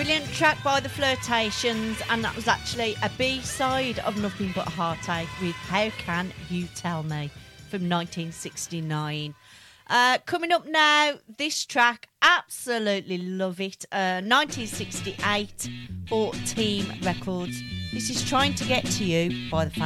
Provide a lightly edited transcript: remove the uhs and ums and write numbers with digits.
brilliant track by the Flirtations, and that was actually a B-side of Nothing But Heartache with How Can You Tell Me from 1969. Coming up now, this track, absolutely love it. 1968 for Team Records. This is Trying to Get to You by the